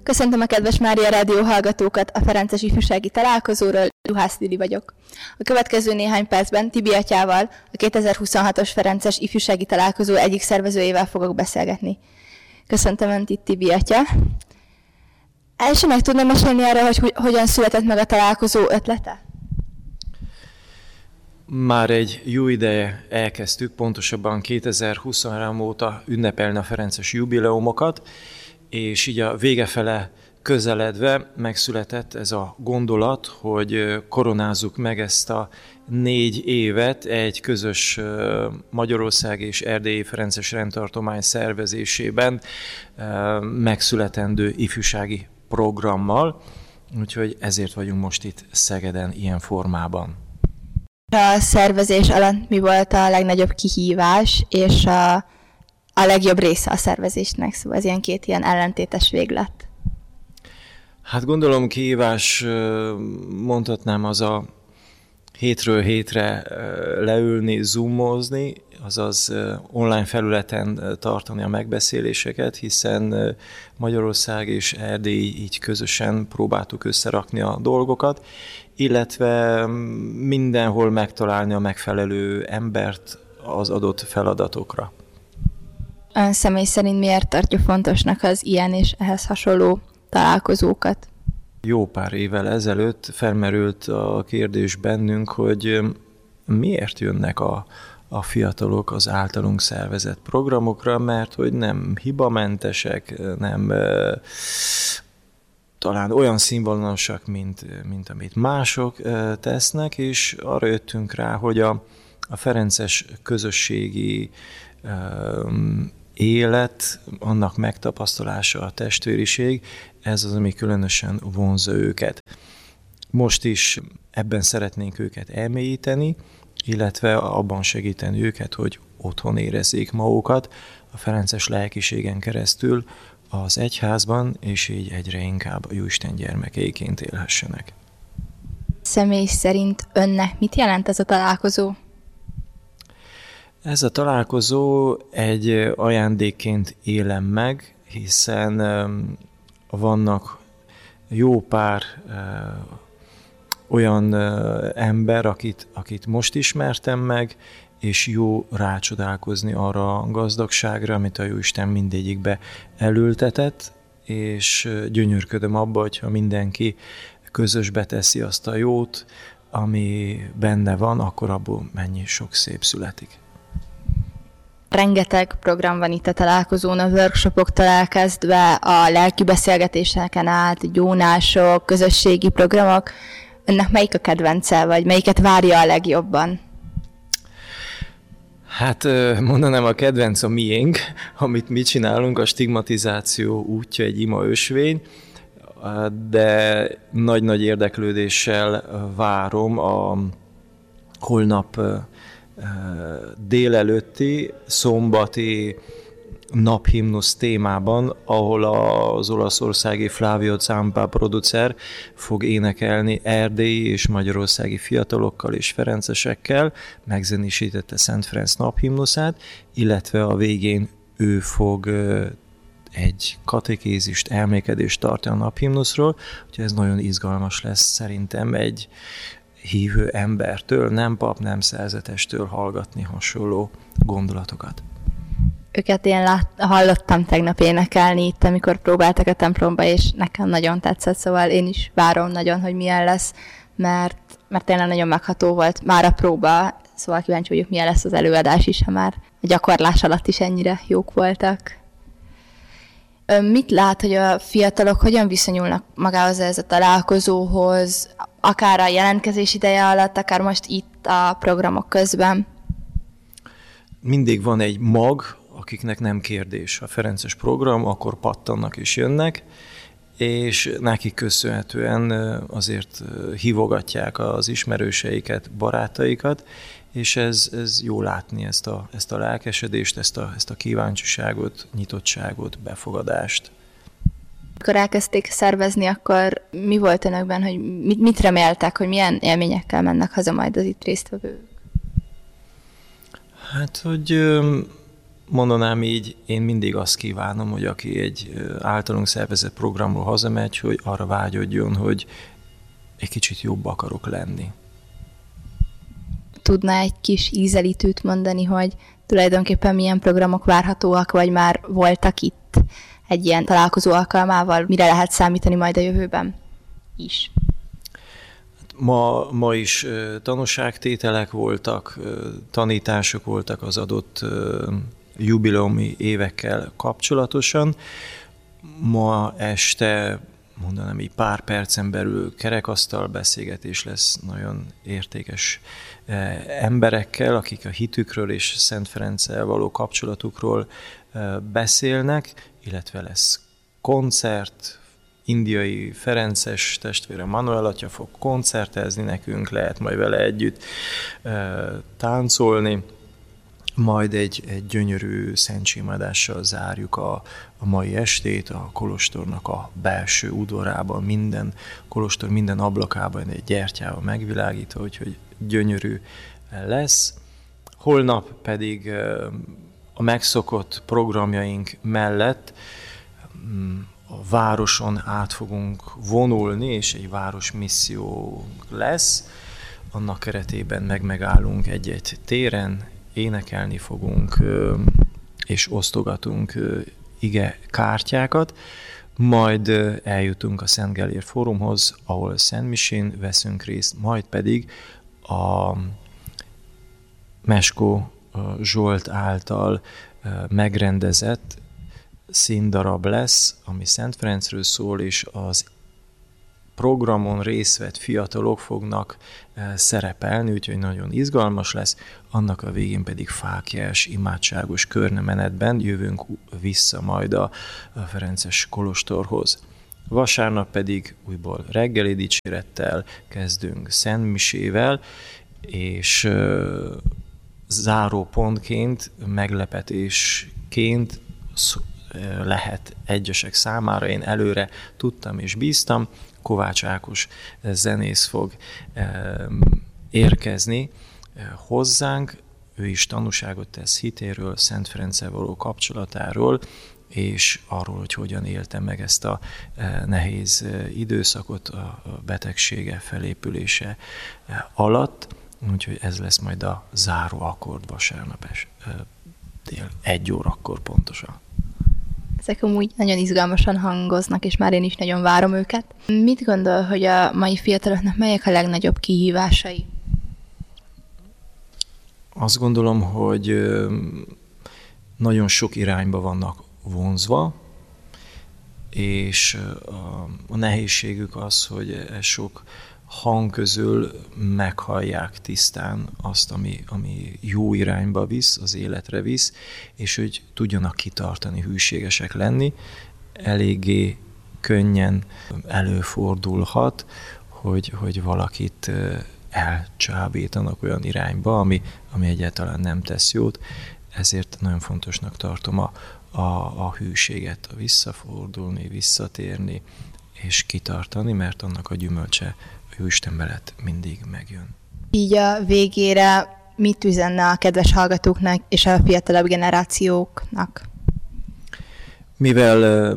Köszöntöm a kedves Mária Rádió hallgatókat a Ferences ifjúsági találkozóról, Juhász Lili vagyok. A következő néhány percben Tibi atyával, a 2026-os Ferences ifjúsági találkozó egyik szervezőjével fogok beszélgetni. Köszöntöm Önt itt, Tibi atya. Első meg tudnám mesélni arra, hogy hogyan született meg a találkozó ötlete? Már egy jó ideje elkezdtük, pontosabban 2023 óta ünnepelni a ferences jubileumokat, és így a vége fele közeledve megszületett ez a gondolat, hogy koronázzuk meg ezt a 4 évet egy közös Magyarország és Erdélyi Ferences rendtartomány szervezésében megszületendő ifjúsági programmal, úgyhogy ezért vagyunk most itt Szegeden ilyen formában. A szervezés alatt mi volt a legnagyobb kihívás, és a legjobb része a szervezésnek? Szóval ez ilyen két ilyen ellentétes véglet. Hát gondolom kihívás, mondhatnám, az a hétről hétre leülni, zoomozni, azaz online felületen tartani a megbeszéléseket, hiszen Magyarország és Erdély így közösen próbáltuk összerakni a dolgokat, illetve mindenhol megtalálni a megfelelő embert az adott feladatokra. Ön személy szerint miért tartja fontosnak az ilyen és ehhez hasonló találkozókat? Jó pár évvel ezelőtt felmerült a kérdés bennünk, hogy miért jönnek a fiatalok az általunk szervezett programokra, mert hogy nem hibamentesek, nem talán olyan színvonalasak, mint amit mások tesznek, és arra jöttünk rá, hogy a ferences közösségi élet, annak megtapasztalása, a testvériség, ez az, ami különösen vonzza őket. Most is ebben szeretnénk őket elmélyíteni, illetve abban segíteni őket, hogy otthon érezzék magukat a ferences lelkiségen keresztül az egyházban, és így egyre inkább a Jóisten gyermekeiként élhessenek. Személy szerint önnek mit jelent ez a találkozó? Ez a találkozó egy ajándékként élem meg, hiszen vannak jó pár olyan ember, akit most ismertem meg, és jó rácsodálkozni arra a gazdagságra, amit a Jóisten mindegyikbe elültetett, és gyönyörködöm abba, hogyha mindenki közösbe teszi azt a jót, ami benne van, akkor abból mennyi sok szép születik. Rengeteg program van itt a találkozón, a workshopoktól elkezdve, a lelki beszélgetéseken át, gyónások, közösségi programok. Önnek melyik a kedvence, vagy melyiket várja a legjobban? Hát mondanám, a kedvenc a miénk, amit mi csinálunk, a stigmatizáció útja egy ima ösvény, de nagy-nagy érdeklődéssel várom a holnap délelőtti, szombati naphimnusz témában, ahol az olaszországi Flavio Zampa producer fog énekelni erdélyi és magyarországi fiatalokkal és ferencesekkel, megzenésítette Szent Ferenc naphimnuszát, illetve a végén ő fog egy katekézist, elmékedést tartani a naphimnuszról, úgyhogy ez nagyon izgalmas lesz szerintem egy hívő embertől, nem pap, nem szerzetestől hallgatni hasonló gondolatokat. Őket én hallottam tegnap énekelni itt, amikor próbáltak a templomba, és nekem nagyon tetszett, szóval én is várom nagyon, hogy milyen lesz, mert tényleg nagyon megható volt már a próba, szóval kíváncsi vagyok, milyen lesz az előadás is, ha már a gyakorlás alatt is ennyire jók voltak. Mit lát, hogy a fiatalok hogyan viszonyulnak magához ez a találkozóhoz, akár a jelentkezés ideje alatt, akár most itt a programok közben? Mindig van egy mag, akiknek nem kérdés a ferences program, akkor pattannak és jönnek, és nekik köszönhetően azért hívogatják az ismerőseiket, barátaikat, és ez jó látni, ezt a lelkesedést, ezt a kíváncsiságot, nyitottságot, befogadást. Amikor elkezdték szervezni, akkor mi volt önökben, hogy mit reméltek, hogy milyen élményekkel mennek haza majd az itt résztvevők? Hát, hogy mondanám így, én mindig azt kívánom, hogy aki egy általunk szervezett programról hazamegy, hogy arra vágyodjon, hogy egy kicsit jobb akarok lenni. Tudná egy kis ízelítőt mondani, hogy tulajdonképpen milyen programok várhatóak, vagy már voltak itt egy ilyen találkozó alkalmával, mire lehet számítani majd a jövőben is? Ma is tanúságtételek voltak, tanítások voltak az adott jubileumi évekkel kapcsolatosan. Ma este, mondanám így pár percen belül kerekasztal beszélgetés lesz nagyon értékes emberekkel, akik a hitükről és Szent Ferenccel való kapcsolatukról beszélnek, illetve lesz koncert, indiai ferences testvére Manuel atya fog koncertezni nekünk, lehet majd vele együtt táncolni, majd egy gyönyörű szentségimadással zárjuk a mai estét, a kolostornak a belső udvarában, minden kolostor minden ablakában egy gyertyával megvilágítva, úgyhogy gyönyörű lesz. Holnap pedig a megszokott programjaink mellett a városon át fogunk vonulni, és egy városmisszió lesz. Annak keretében megállunk egy-egy téren, énekelni fogunk, és osztogatunk ige kártyákat, majd eljutunk a Szent Gellért Fórumhoz, ahol szentmisén veszünk részt, majd pedig a Meskó Zsolt által megrendezett színdarab lesz, ami Szent Ferencről szól, és az programon részt vett fiatalok fognak szerepelni, úgyhogy nagyon izgalmas lesz. Annak a végén pedig fáklyás, imádságos körmenetben jövünk vissza majd a Ferences kolostorhoz. Vasárnap pedig újból reggeli dicsérettel kezdünk szentmisével, és zárópontként, meglepetésként lehet egyesek számára, én előre tudtam és bíztam, Kovács Ákos zenész fog érkezni hozzánk, ő is tanúságot tesz hitéről, Szent Ferenccel való kapcsolatáról, és arról, hogy hogyan élte meg ezt a nehéz időszakot a betegsége felépülése alatt, úgyhogy ez lesz majd a záró akkord vasárnap dél 1 órakor pontosan. Ezek amúgy nagyon izgalmasan hangoznak, és már én is nagyon várom őket. Mit gondol, hogy a mai fiataloknak melyek a legnagyobb kihívásai? Azt gondolom, hogy nagyon sok irányba vannak vonzva, és a nehézségük az, hogy sok hang közül meghallják tisztán azt, ami jó irányba visz, az életre visz, és hogy tudjanak kitartani, hűségesek lenni. Eléggé könnyen előfordulhat, hogy valakit elcsábítanak olyan irányba, ami egyáltalán nem tesz jót. Ezért nagyon fontosnak tartom a hűséget, a visszafordulni, visszatérni, és kitartani, mert annak a gyümölcse a Jóisten mellett mindig megjön. Így a végére mit üzenne a kedves hallgatóknak és a fiatalabb generációknak? Mivel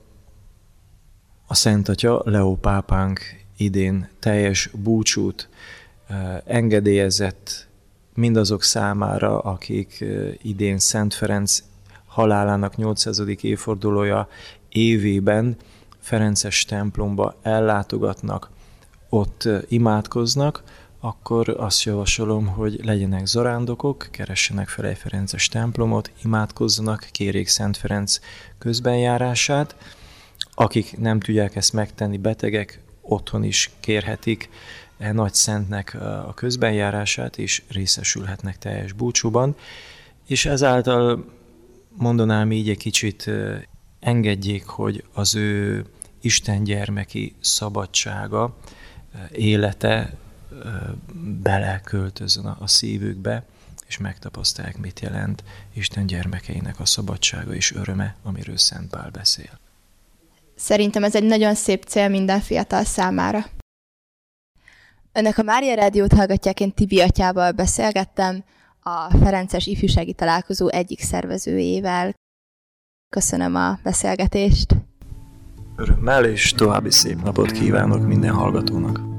a Szent Atya, Leó pápánk idén teljes búcsút engedélyezett mindazok számára, akik idén Szent Ferenc halálának 800. évfordulója évében Ferences templomba ellátogatnak, ott imádkoznak, akkor azt javasolom, hogy legyenek zarándokok, keressenek fel egy ferences templomot, imádkozzanak, kérjék Szent Ferenc közbenjárását. Akik nem tudják ezt megtenni, betegek, otthon is kérhetik Nagy Szentnek a közbenjárását, és részesülhetnek teljes búcsúban. És ezáltal mondanám így egy kicsit engedjék, hogy az ő Isten gyermeki szabadsága, élete beleköltözön a szívükbe, és megtapasztalják, mit jelent Isten gyermekeinek a szabadsága és öröme, amiről Szent Pál beszél. Szerintem ez egy nagyon szép cél minden fiatal számára. Önök a Mária Rádiót hallgatják, én Tibi atyával beszélgettem. a Ferences Ifjúsági Találkozó egyik szervezőjével. Köszönöm a beszélgetést. Örömmel, és további szép napot kívánok minden hallgatónak.